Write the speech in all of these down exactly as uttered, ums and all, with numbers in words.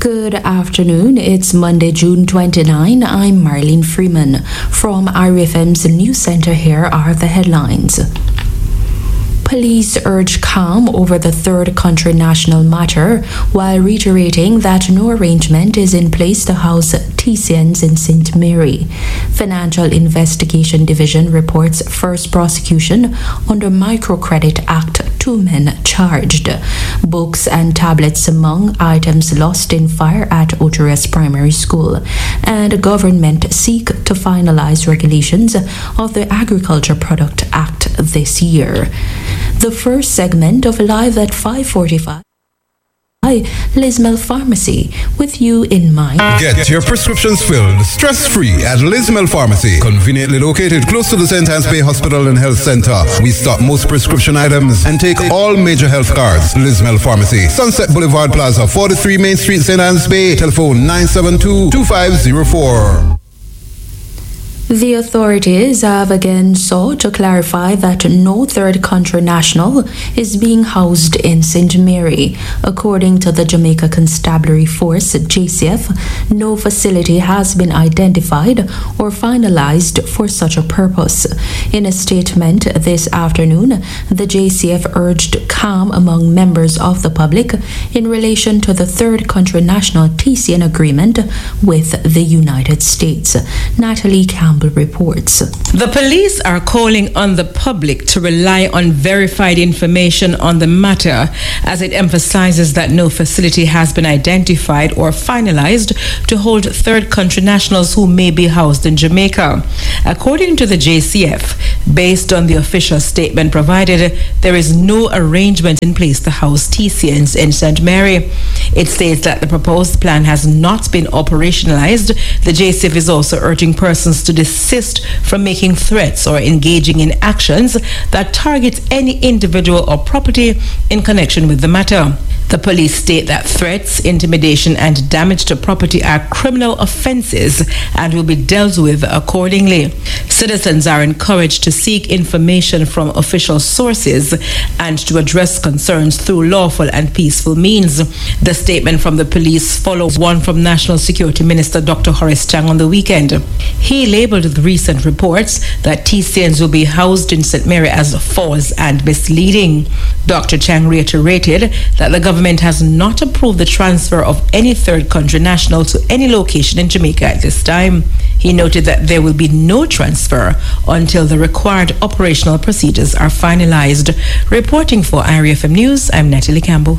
Good afternoon. It's Monday, June twenty-ninth. I'm Marlene Freeman. From I R F M's News Center, here are the headlines. Police urge calm over the third country national matter while reiterating that no arrangement is in place to house T C Ns in Saint Mary. Financial Investigation Division reports first prosecution under Microcredit Act, two men charged. Books and tablets among items lost in fire at Otures Primary School. And government seek to finalize regulations of the Agriculture Product Act this year. The first segment of Live at five forty-five. Lismel Pharmacy, with you in mind. Get your prescriptions filled stress-free at Lismel Pharmacy, conveniently located close to the Saint Anne's Bay Hospital and Health Center. We stock most prescription items and take all major health cards. Lismel Pharmacy, Sunset Boulevard Plaza, forty-three Main Street, Saint Anne's Bay. Telephone nine seven two, two five zero four. The authorities have again sought to clarify that no third country national is being housed in Saint Mary. According to the Jamaica Constabulary Force, J C F, no facility has been identified or finalized for such a purpose. In a statement this afternoon, the J C F urged calm among members of the public in relation to the third country national T C N agreement with the United States. Natalie Campbell reports. The police are calling on the public to rely on verified information on the matter, as it emphasizes that no facility has been identified or finalized to hold third country nationals who may be housed in Jamaica. According to the J C F, based on the official statement provided, there is no arrangement in place to house T C Ns in Saint Mary. It states that the proposed plan has not been operationalized. The J C F is also urging persons to desist from making threats or engaging in actions that target any individual or property in connection with the matter. The police state that threats, intimidation, and damage to property are criminal offenses and will be dealt with accordingly. Citizens are encouraged to seek information from official sources and to address concerns through lawful and peaceful means. The statement from the police follows one from National Security Minister Doctor Horace Chang on the weekend. He labeled the recent reports that T C Ns will be housed in Saint Mary as false and misleading. Doctor Chang reiterated that the government has not approved the transfer of any third country national to any location in Jamaica at this time. He noted that there will be no transfer until the required operational procedures are finalized. Reporting for I R F M News, I'm Natalie Campbell.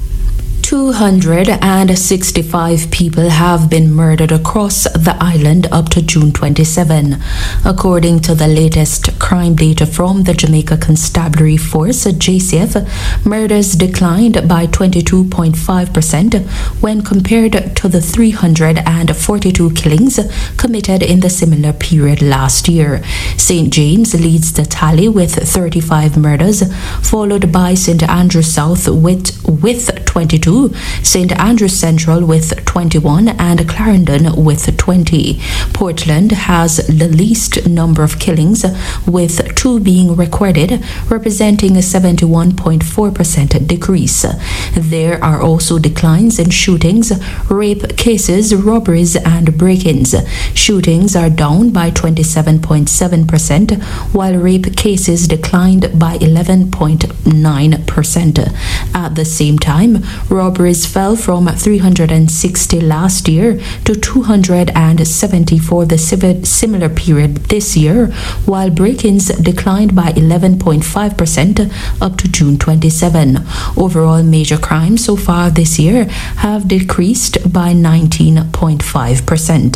two hundred sixty-five people have been murdered across the island up to June twenty-seventh. According to the latest crime data from the Jamaica Constabulary Force, J C F, murders declined by twenty-two point five percent when compared to the three hundred forty-two killings committed in the similar period last year. Saint James leads the tally with thirty-five murders, followed by Saint Andrew South with, with twenty-two, Saint Andrews Central with twenty-one, and Clarendon with twenty. Portland has the least number of killings, with two being recorded, representing a seventy-one point four percent decrease. There are also declines in shootings, rape cases, robberies, and break-ins. Shootings are down by twenty-seven point seven percent, while rape cases declined by eleven point nine percent. At the same time, robberies fell from three hundred sixty last year to two hundred seventy for the similar period this year, while break-ins declined by eleven point five percent up to June twenty-seventh. Overall, major crimes so far this year have decreased by nineteen point five percent.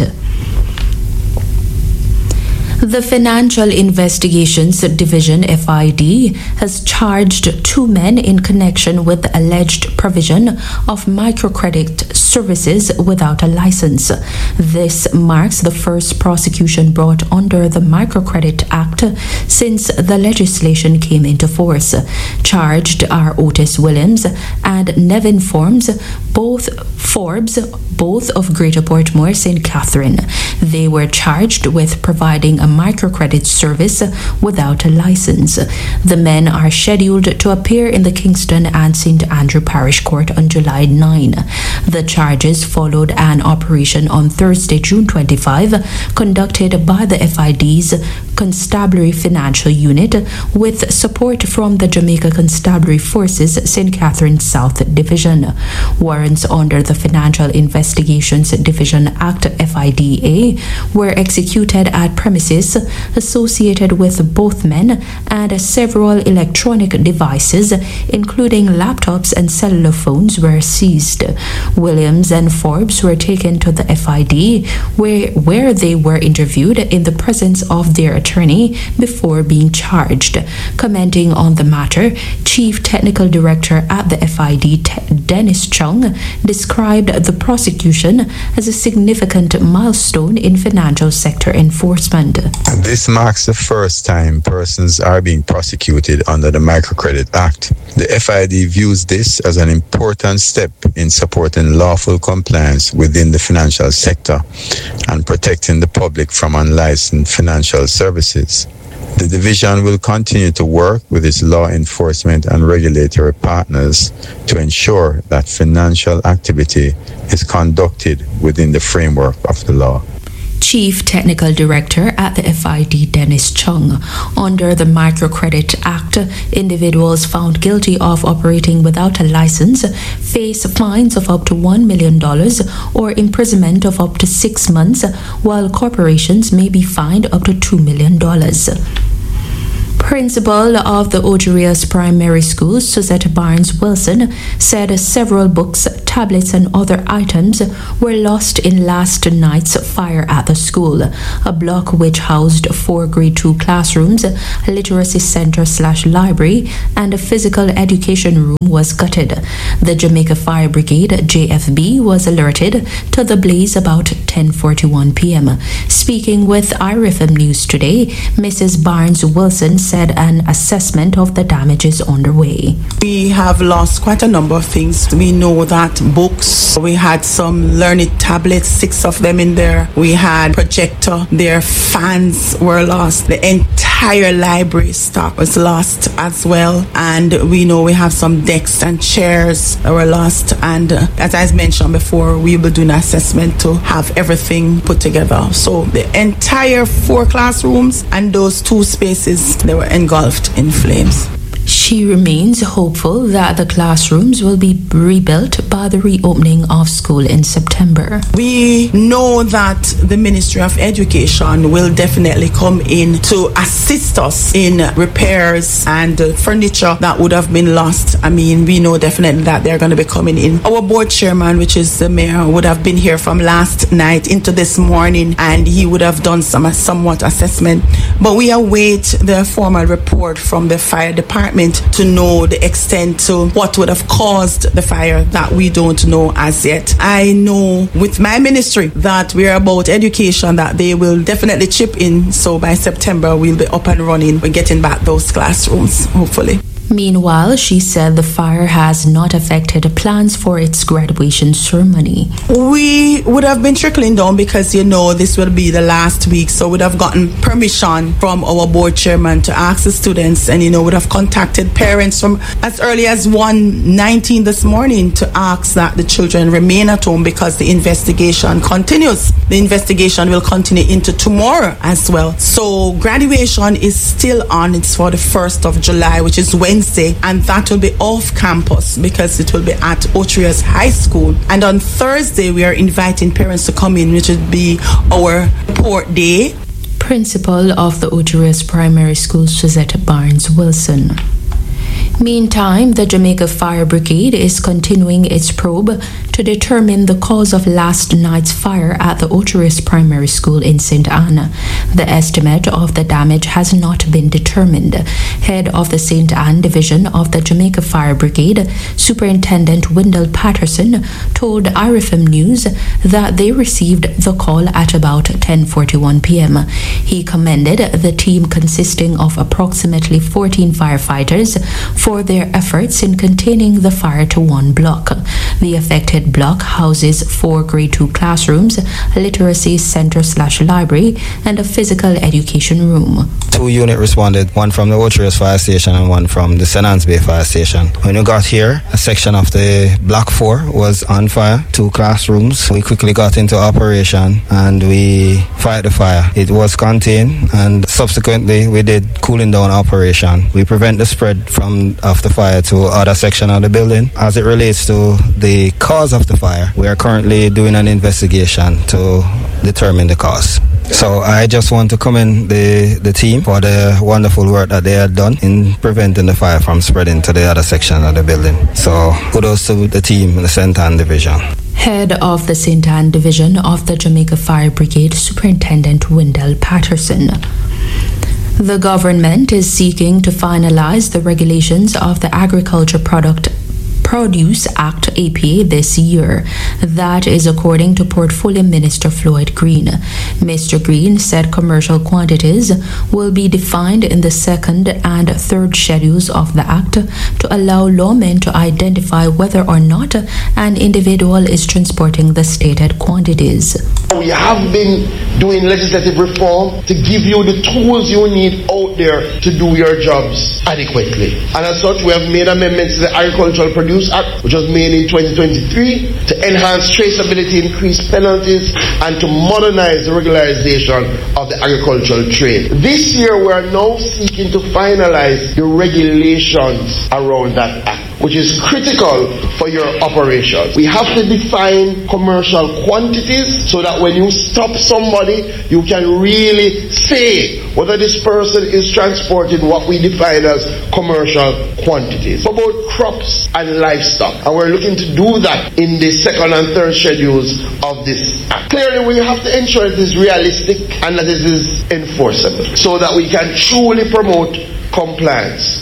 The Financial Investigations Division, F I D, has charged two men in connection with the alleged provision of microcredit services without a license. This marks the first prosecution brought under the Microcredit Act since the legislation came into force. Charged are Otis Williams and Nevin Forbes, both Forbes, both of Greater Portmore, Saint Catherine. They were charged with providing a microcredit service without a license. The men are scheduled to appear in the Kingston and Saint Andrew Parish Court on July ninth. The charges followed an operation on Thursday, June twenty-fifth, conducted by the F I D's Constabulary Financial Unit with support from the Jamaica Constabulary Forces Saint Catherine South Division. Warrants under the Financial Investigations Division Act F I D A were executed at premises associated with both men and several electronic devices, including laptops and cellular phones, were seized. Williams and Forbes were taken to the F I D where, where they were interviewed in the presence of their attorney before being charged. Commenting on the matter, Chief Technical Director at the F I D, Dennis Chung, described the prosecution as a significant milestone in financial sector enforcement. This marks the first time persons are being prosecuted under the Microcredit Act. The F I D views this as an important step in supporting lawful compliance within the financial sector and protecting the public from unlicensed financial services. The division will continue to work with its law enforcement and regulatory partners to ensure that financial activity is conducted within the framework of the law. Chief Technical Director at the F I D, Dennis Chung. Under the Microcredit Act, individuals found guilty of operating without a license face fines of up to one million dollars or imprisonment of up to six months, while corporations may be fined up to two million dollars. Principal of the Ojerias Primary School, Suzette Barnes Wilson, said several books, tablets and other items were lost in last night's fire at the school. A block which housed four grade two classrooms, a literacy center slash library and a physical education room was gutted. The Jamaica Fire Brigade, J F B, was alerted to the blaze about ten forty-one p.m. Speaking with I R F M News today, Missus Barnes Wilson said an assessment of the damage is underway. We have lost quite a number of things. We know that books, we had some learning tablets, six of them in there. We had projector, their fans were lost. The entire library stock was lost as well. And we know we have some desks and chairs that were lost. And uh, as I mentioned before, we will do an assessment to have everything put together. So the entire four classrooms and those two spaces, they were engulfed in flames. She remains hopeful that the classrooms will be rebuilt by the reopening of school in September. We know that the Ministry of Education will definitely come in to assist us in repairs and furniture that would have been lost. I mean, we know definitely that they're going to be coming in. Our board chairman, which is the mayor, would have been here from last night into this morning, and he would have done some somewhat assessment. But we await the formal report from the fire department to know the extent to what would have caused the fire that we don't know as yet. I know with my ministry that we're about education, that they will definitely chip in. So by September, we'll be up and running. We're getting back those classrooms, hopefully. Meanwhile, she said the fire has not affected plans for its graduation ceremony. We would have been trickling down because, you know, this will be the last week. So we'd have gotten permission from our board chairman to ask the students, and, you know, would have contacted parents from as early as one nineteen this morning to ask that the children remain at home because the investigation continues. The investigation will continue into tomorrow as well. So graduation is still on. It's for the first of July, which is Wednesday. Wednesday, and that will be off campus because it will be at Ojerias High School. And on Thursday, we are inviting parents to come in, which would be our report day. Principal of the Ojerias Primary School, Suzette Barnes Wilson. Meantime, the Jamaica Fire Brigade is continuing its probe to determine the cause of last night's fire at the Ojerias Primary School in Saint Anne. The estimate of the damage has not been determined. Head of the Saint Anne Division of the Jamaica Fire Brigade, Superintendent Wendell Patterson, told I R F M News that they received the call at about ten forty-one p.m. He commended the team consisting of approximately fourteen firefighters for their efforts in containing the fire to one block. The affected unit block houses four grade two classrooms, a literacy center slash library, and a physical education room. Two units responded, one from the Ochias Fire Station and one from the Saint Anne's Bay Fire Station. When we got here, a section of the block four was on fire, two classrooms. We quickly got into operation and we fired the fire. It was contained, and subsequently we did cooling down operation. We prevent the spread from of the fire to other section of the building. As it relates to the cause of the fire, we are currently doing an investigation to determine the cause. So I just want to commend the, the team for the wonderful work that they had done in preventing the fire from spreading to the other section of the building. So kudos to the team in the Saint Anne Division. Head of the Saint Anne Division of the Jamaica Fire Brigade, Superintendent Wendell Patterson. The government is seeking to finalize the regulations of the Agriculture Product Produce Act A P A this year. That is according to Portfolio Minister Floyd Green. Mister Green said commercial quantities will be defined in the second and third schedules of the Act to allow lawmen to identify whether or not an individual is transporting the stated quantities. We have been doing legislative reform to give you the tools you need out there to do your jobs adequately. And as such, we have made amendments to the Agricultural Produce Act, which was made in twenty twenty-three, to enhance traceability, increase penalties, and to modernize the regularization of the agricultural trade. This year, we are now seeking to finalize the regulations around that act, which is critical for your operations. We have to define commercial quantities so that when you stop somebody, you can really say whether this person is transporting what we define as commercial quantities. For both crops and livestock. And we're looking to do that in the second and third schedules of this act. Clearly, we have to ensure it is realistic and that it is enforceable so that we can truly promote compliance.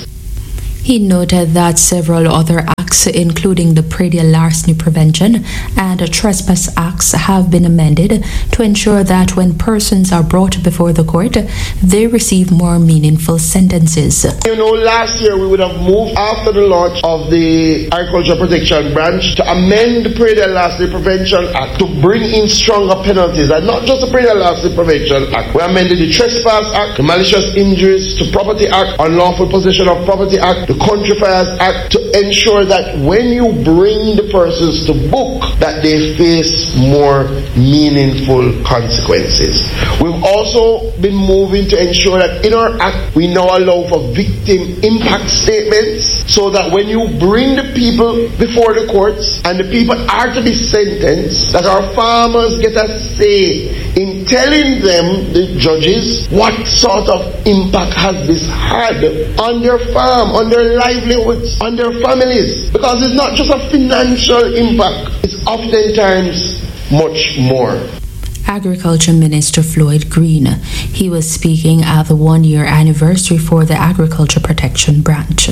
He noted that several other acts, including the Predial Larceny Prevention and Trespass Acts, have been amended to ensure that when persons are brought before the court, they receive more meaningful sentences. You know, last year we would have moved after the launch of the Agriculture Protection Branch to amend the Predial Larceny Prevention Act to bring in stronger penalties, and not just the Predial Larceny Prevention Act. We amended the Trespass Act, the Malicious Injuries to Property Act, Unlawful Possession of Property Act, the Country Fires Act, to ensure that when you bring the persons to book, that they face more meaningful consequences. We've also been moving to ensure that in our act we now allow for victim impact statements, so that when you bring the people before the courts and the people are to be sentenced, that our farmers get a say in telling them, the judges, what sort of impact has this had on their farm, on their livelihoods, on their families. Because it's not just a financial impact, it's oftentimes much more. Agriculture Minister Floyd Green. He was speaking at the one-year anniversary for the Agriculture Protection Branch.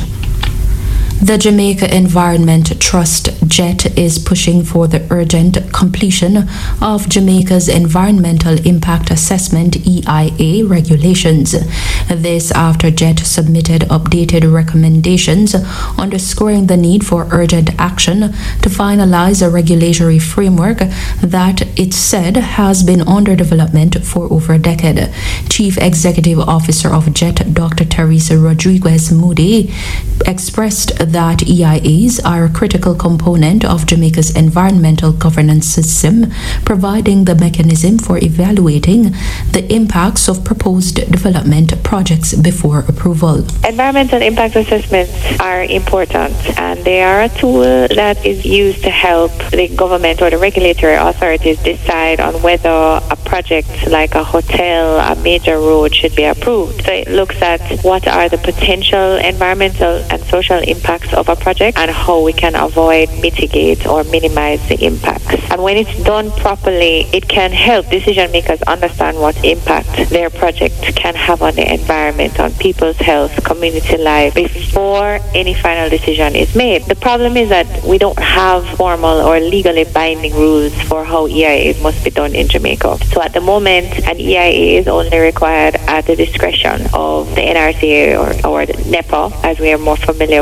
The Jamaica Environment Trust, JET, is pushing for the urgent completion of Jamaica's Environmental Impact Assessment E I A regulations. This after JET submitted updated recommendations underscoring the need for urgent action to finalize a regulatory framework that it said has been under development for over a decade. Chief Executive Officer of JET, Doctor Teresa Rodriguez Moody, expressed that E I As are a critical component of Jamaica's environmental governance system, providing the mechanism for evaluating the impacts of proposed development projects before approval. Environmental impact assessments are important, and they are a tool that is used to help the government or the regulatory authorities decide on whether a project like a hotel, a major road should be approved. So it looks at what are the potential environmental and social impacts of a project and how we can avoid, mitigate, or minimize the impacts. And when it's done properly, it can help decision makers understand what impact their project can have on the environment, on people's health, community life, before any final decision is made. The problem is that we don't have formal or legally binding rules for how E I As must be done in Jamaica. So at the moment, an E I A is only required at the discretion of the N R C A or, or the NEPA, as we are more familiar with them.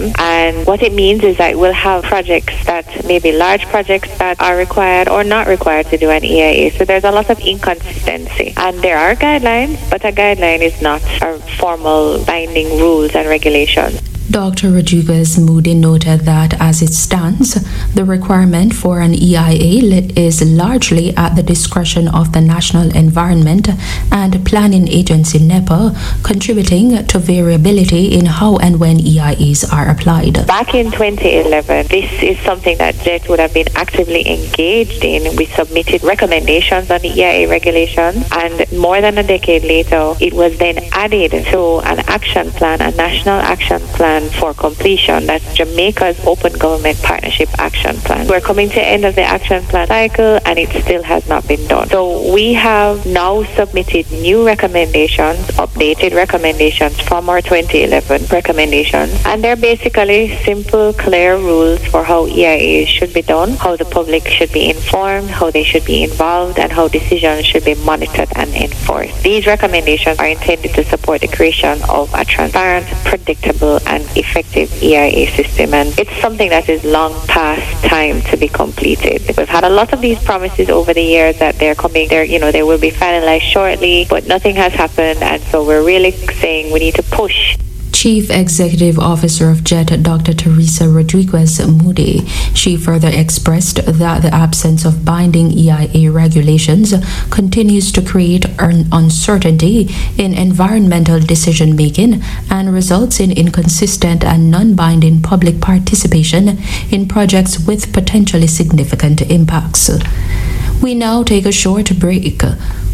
them. And what it means is that we'll have projects that maybe large projects that are required or not required to do an E I A. So there's a lot of inconsistency. And there are guidelines, but a guideline is not a formal binding rules and regulations. Doctor Rodriguez Moody noted that as it stands, the requirement for an E I A is largely at the discretion of the National Environment and Planning Agency NEPA, contributing to variability in how and when E I As are applied. Back in twenty eleven, this is something that J E T would have been actively engaged in. We submitted recommendations on the E I A regulations, and more than a decade later, it was then added to an action plan, a national action plan for completion. That's Jamaica's Open Government Partnership Action Plan. We're coming to the end of the action plan cycle, and it still has not been done. So we have now submitted new recommendations, updated recommendations from our twenty eleven recommendations, and they're basically simple, clear rules for how E I As should be done, how the public should be informed, how they should be involved, and how decisions should be monitored and enforced. These recommendations are intended to support the creation of a transparent, predictable, and effective E I A system, and it's something that is long past time to be completed. We've had a lot of these promises over the years that they're coming, they're, you know, they will be finalized shortly, but nothing has happened, and so we're really saying we need to push. Chief Executive Officer of J E T, Doctor Teresa Rodriguez Moody. She further expressed that the absence of binding E I A regulations continues to create an uncertainty in environmental decision-making and results in inconsistent and non-binding public participation in projects with potentially significant impacts. We now take a short break.